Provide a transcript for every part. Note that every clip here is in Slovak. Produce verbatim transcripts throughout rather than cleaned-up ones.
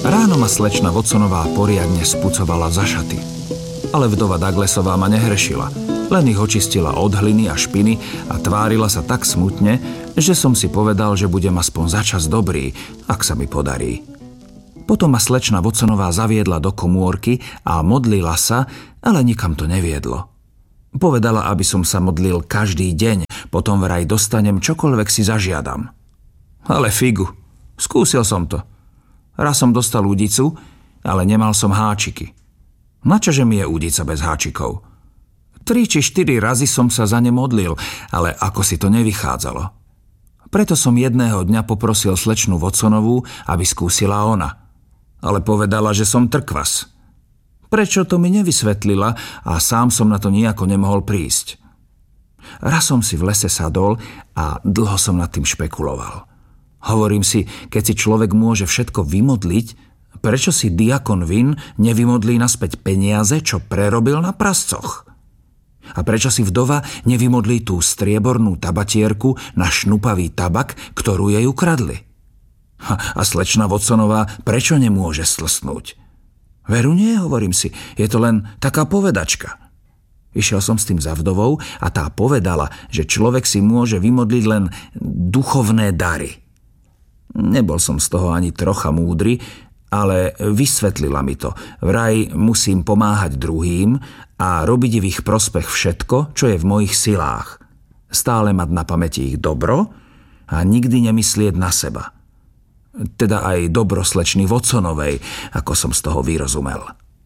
Ráno ma slečna Watsonová poriadne spucovala za šaty. Ale vdova Douglasová ma nehrešila. Len ich očistila od hliny a špiny a tvárila sa tak smutne, že som si povedal, že budem aspoň začas dobrý, ak sa mi podarí. Potom ma slečna Watsonová zaviedla do komórky a modlila sa, ale nikam to neviedlo. Povedala, aby som sa modlil každý deň, potom vraj dostanem čokoľvek si zažiadam. Ale figu, skúsil som to. Raz som dostal údicu, ale nemal som háčiky. Načože mi je údica bez háčikov? Tri či štyri razy som sa za ne modlil, ale ako si to nevychádzalo. Preto som jedného dňa poprosil slečnu Watsonovú, aby skúsila ona. Ale povedala, že som trkvas. Prečo to mi nevysvetlila a sám som na to nejako nemohol prísť. Raz som si v lese sadol a dlho som nad tým špekuloval. Hovorím si, keď si človek môže všetko vymodliť, prečo si diakon Vin nevymodlí naspäť peniaze, čo prerobil na prascoch? A prečo si vdova nevymodlí tú striebornú tabatierku na šnupavý tabak, ktorú jej ukradli? A slečna Watsonová prečo nemôže slsnúť? Veru nie, hovorím si, je to len taká povedačka. Išiel som s tým za vdovou a tá povedala, že človek si môže vymodliť len duchovné dary. Nebol som z toho ani trocha múdry, ale vysvetlila mi to. Vraj musím pomáhať druhým a robiť v ich prospech všetko, čo je v mojich silách. Stále mať na pamäti ich dobro a nikdy nemyslieť na seba. Teda aj dobro slečny Watsonovej, ako som z toho vyrozumel.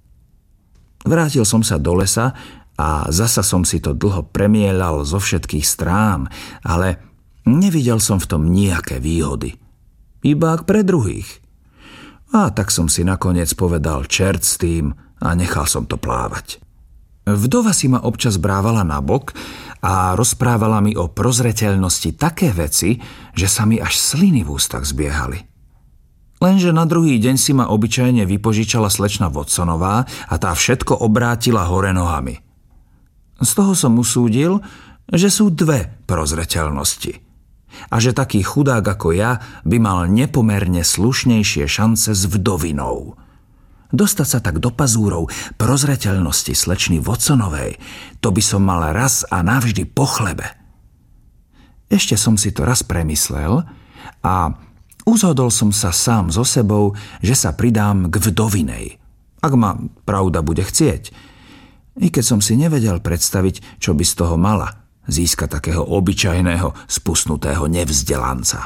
Vrátil som sa do lesa a zasa som si to dlho premieľal zo všetkých strán, ale nevidel som v tom nejaké výhody. Iba ak pre druhých. A tak som si nakoniec povedal čert s tým a nechal som to plávať. Vdova si ma občas brávala na bok a rozprávala mi o prozreteľnosti také veci, že sa mi až sliny v ústach zbiehali. Lenže na druhý deň si ma obyčajne vypožičala slečna Watsonová a tá všetko obrátila hore nohami. Z toho som usúdil, že sú dve prozreteľnosti. A že taký chudák ako ja by mal nepomerne slušnejšie šance s vdovinou. Dostať sa tak do pazúrov prozreteľnosti slečny Watsonovej, to by som mal raz a navždy po chlebe. Ešte som si to raz premyslel a uzhodol som sa sám so sebou, že sa pridám k vdovinej, ak ma pravda bude chcieť. I keď som si nevedel predstaviť, čo by z toho mala získať takého obyčajného, spustnutého nevzdelanca.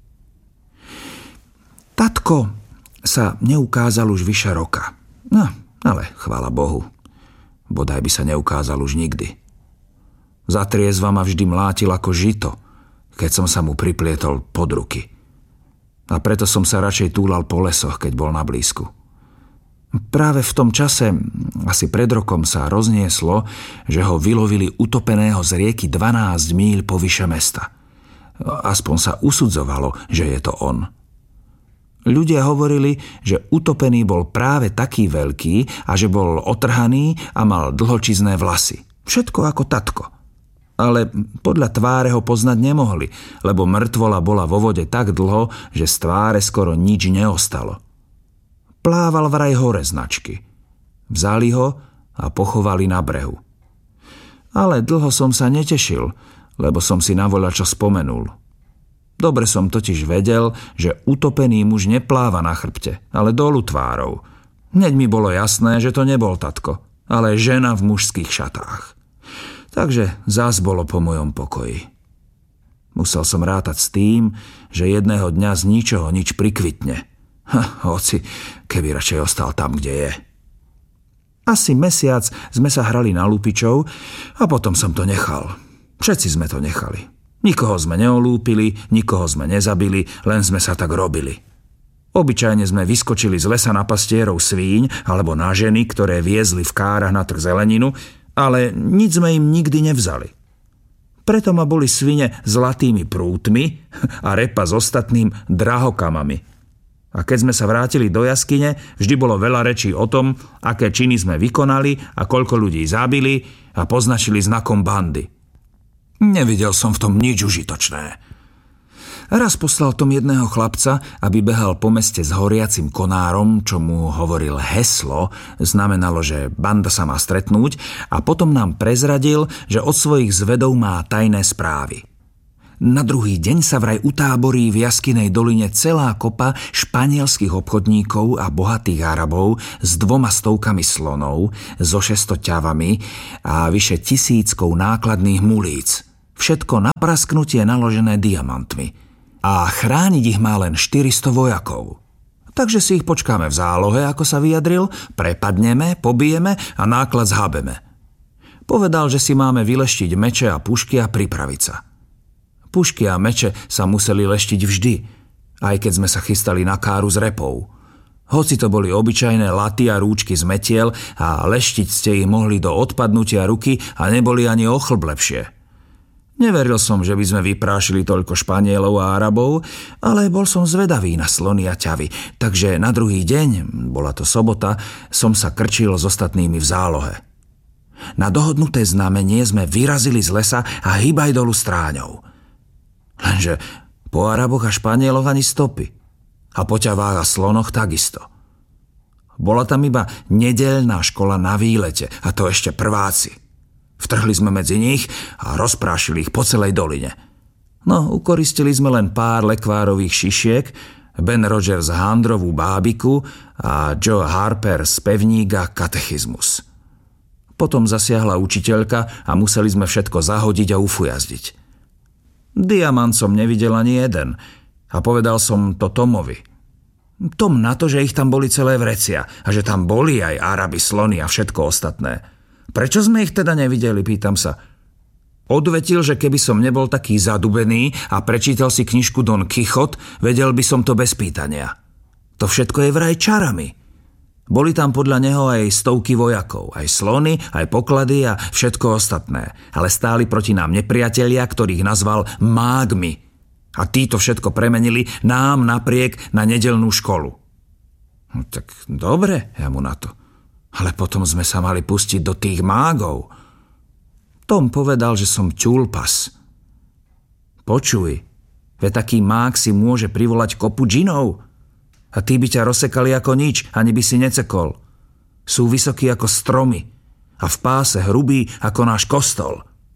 Tatko sa neukázal už vyše roka. No, ale chvála Bohu. Bodaj by sa neukázal už nikdy. Za triezva ma vždy mlátil ako žito, keď som sa mu priplietol pod ruky. A preto som sa radšej túlal po lesoch, keď bol na blízku. Práve v tom čase, asi pred rokom, sa roznieslo, že ho vylovili utopeného z rieky dvanásť míľ povyše mesta. Aspoň sa usudzovalo, že je to on. Ľudia hovorili, že utopený bol práve taký veľký a že bol otrhaný a mal dlhočizné vlasy. Všetko ako tatko. Ale podľa tváre ho poznať nemohli, lebo mŕtvola bola vo vode tak dlho, že z tváre skoro nič neostalo. Plával vraj hore značky. Vzali ho a pochovali na brehu. Ale dlho som sa netešil, lebo som si na voľačo spomenul. Dobre som totiž vedel, že utopený muž nepláva na chrbte, ale dolu tvárou. Hneď mi bolo jasné, že to nebol tatko, ale žena v mužských šatách. Takže zás bolo po mojom pokoji. Musel som rátať s tým, že jedného dňa z ničoho nič prikvitne. Ha, hoci, keby radšej ostal tam, kde je. Asi mesiac sme sa hrali na lupičov a potom som to nechal. Všetci sme to nechali. Nikoho sme neolúpili, nikoho sme nezabili, len sme sa tak robili. Obyčajne sme vyskočili z lesa na pastierov svíň alebo na ženy, ktoré viezli v kárach na trh zeleninu, ale nič sme im nikdy nevzali. Preto ma boli svine zlatými prútmi a repa s ostatným drahokamami. A keď sme sa vrátili do jaskyne, vždy bolo veľa rečí o tom, aké činy sme vykonali a koľko ľudí zabili a poznačili znakom bandy. Nevidel som v tom nič užitočné. Raz poslal Tom jedného chlapca, aby behal po meste s horiacim konárom, čo mu hovoril heslo, znamenalo, že banda sa má stretnúť, a potom nám prezradil, že od svojich zvedov má tajné správy. Na druhý deň sa vraj utáborí v jaskinej doline celá kopa španielských obchodníkov a bohatých Arabov s dvoma stovkami slonov, so šesťsto ťavami a vyše tisíckou nákladných mulíc. Všetko na prasknutie naložené diamantmi. A chrániť ich má len štyristo vojakov. Takže si ich počkáme v zálohe, ako sa vyjadril, prepadneme, pobijeme a náklad zhabeme. Povedal, že si máme vyleštiť meče a pušky a pripraviť sa. Pušky a meče sa museli leštiť vždy, aj keď sme sa chystali na káru s repou. Hoci to boli obyčajné laty a rúčky z metiel a leštiť ste ich mohli do odpadnutia ruky a neboli ani o chlb lepšie. Neveril som, že by sme vyprášili toľko Španielov a Arabov, ale bol som zvedavý na slony a ťavy, takže na druhý deň, bola to sobota, som sa krčil s ostatnými v zálohe. Na dohodnuté znamenie sme vyrazili z lesa a hýbaj dolu stráňou. Lenže po Araboch a Španieloch ani stopy. A po ťavách a slonoch takisto. Bola tam iba nedeľná škola na výlete, a to ešte prváci. Vtrhli sme medzi nich a rozprášili ich po celej doline. No, ukoristili sme len pár lekvárových šišiek, Ben Rogers handrovú bábiku a Joe Harper z pevníka katechizmus. Potom zasiahla učiteľka a museli sme všetko zahodiť a ufujazdiť. Diamant som nevidel ani jeden a povedal som to Tomovi. Tom na to, že ich tam boli celé vrecia a že tam boli aj Arabi, slony a všetko ostatné. Prečo sme ich teda nevideli, pýtam sa. Odvetil, že keby som nebol taký zadubený a prečítal si knižku Don Quixote, vedel by som to bez pýtania. To všetko je vraj čarami. Boli tam podľa neho aj stovky vojakov, aj slony, aj poklady a všetko ostatné, ale stáli proti nám nepriatelia, ktorých nazval mágmi. A títo všetko premenili nám napriek na nedeľnú školu. No tak dobre, ja mu na to. Ale potom sme sa mali pustiť do tých mágov. Tom povedal, že som ťulpas. Počuj, veď taký mág si môže privolať kopu džinov. A tí by ťa rozsekali ako nič, ani by si necekol. Sú vysokí ako stromy a v páse hrubí ako náš kostol.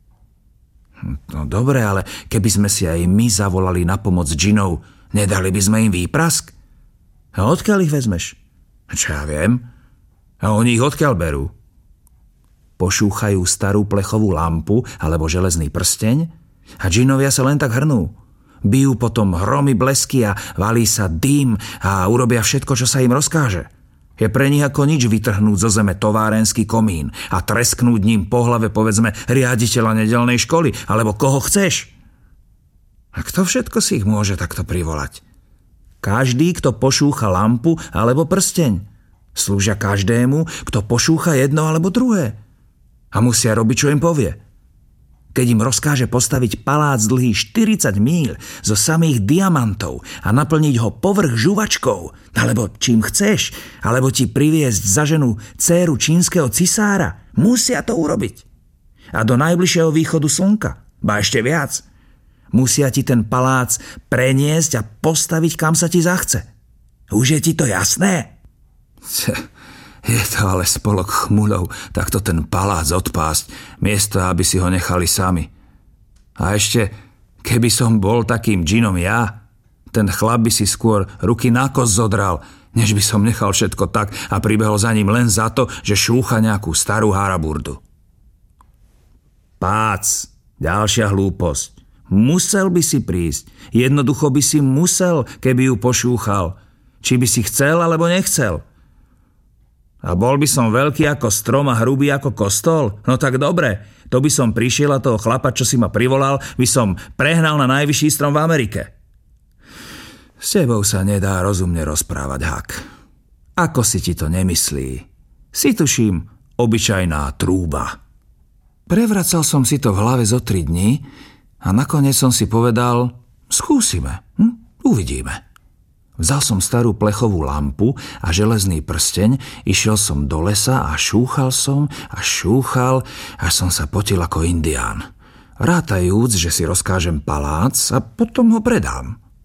No dobre, ale keby sme si aj my zavolali na pomoc džinov, nedali by sme im výprask? A odkiaľ ich vezmeš? Čo ja viem? A oni ich odkiaľ berú? Pošúchajú starú plechovú lampu alebo železný prsteň a džinovia sa len tak hrnú. Bijú potom hromy, blesky a valí sa dým a urobia všetko, čo sa im rozkáže. Je pre nich ako nič vytrhnúť zo zeme továrenský komín a tresknúť ním po hlave, povedzme, riaditeľa nedeľnej školy alebo koho chceš. A kto všetko si ich môže takto privolať? Každý, kto pošúcha lampu alebo prsteň. Slúžia každému, kto pošúcha jedno alebo druhé. A musia robiť, čo im povie. Keď im rozkáže postaviť palác dlhý štyridsať míľ zo samých diamantov a naplniť ho povrch žuvačkou, alebo čím chceš, alebo ti priviesť za ženu dcéru čínskeho cisára, musia to urobiť. A do najbližšieho východu slnka, ba ešte viac. Musia ti ten palác preniesť a postaviť, kam sa ti zachce. Už je ti to jasné? Je to ale spolok chmuľov, takto ten palác odpásť, miesto, aby si ho nechali sami. A ešte, keby som bol takým džinom ja, ten chlap by si skôr ruky na kosť zodral, než by som nechal všetko tak a pribehol za ním len za to, že šúcha nejakú starú haraburdu. Pác, ďalšia hlúposť. Musel by si prísť. Jednoducho by si musel, keby ju pošúchal. Či by si chcel, alebo nechcel. A bol by som veľký ako strom a hrubý ako kostol? No tak dobre, to by som prišiel a toho chlapa, čo si ma privolal, by som prehnal na najvyšší strom v Amerike. S tebou sa nedá rozumne rozprávať, Hak. Ako si ti to nemyslí? Si tuším obyčajná trúba. Prevracal som si to v hlave zo tri dni a nakoniec som si povedal, skúsime, hm? Uvidíme. Vzal som starú plechovú lampu a železný prsteň, išiel som do lesa a šúchal som a šúchal, až som sa potil ako indián. Rátajúc, že si rozkážem palác a potom ho predám.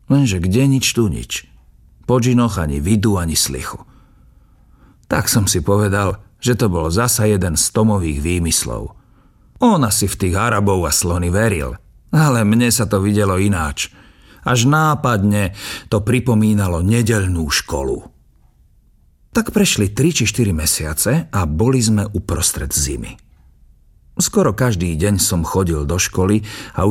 Lenže kde nič tu nič. Po džinoch ani vidu, ani slichu. Tak som si povedal, že to bol zasa jeden z Tomových výmyslov. On asi v tých Arabov a slony veril, ale mne sa to videlo ináč. Až nápadne to pripomínalo nedeľnú školu. Tak prešli tri či štyri mesiace a boli sme uprostred zimy. Skoro každý deň som chodil do školy a